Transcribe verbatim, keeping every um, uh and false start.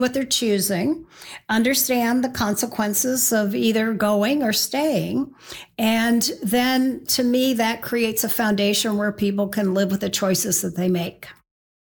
what they're choosing, understand the consequences of either going or staying. And then to me, that creates a foundation where people can live with the choices that they make.